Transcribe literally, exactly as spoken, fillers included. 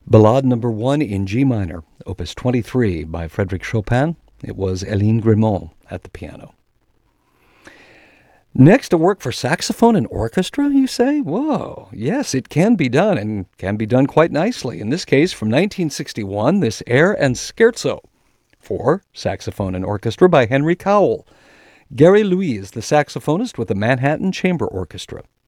Ballade number one in G minor, opus twenty-three by Frédéric Chopin. It was Hélène Grimaud at the piano. Next, a work for saxophone and orchestra, you say? Whoa, yes, it can be done, and can be done quite nicely. In this case, from nineteen sixty-one, this air and scherzo for saxophone and orchestra by Henry Cowell. Gary Louise, the saxophonist with the Manhattan Chamber Orchestra.